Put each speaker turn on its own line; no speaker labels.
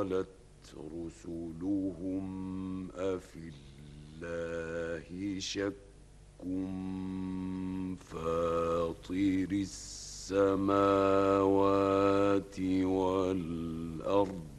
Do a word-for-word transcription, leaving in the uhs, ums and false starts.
قالت رسلهم أفي الله شك فاطر السماوات والأرض